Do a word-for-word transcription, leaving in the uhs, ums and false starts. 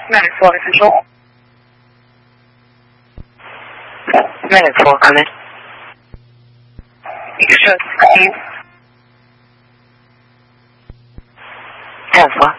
Medic four to control. Medic four, come in. You should, Steve. ten four.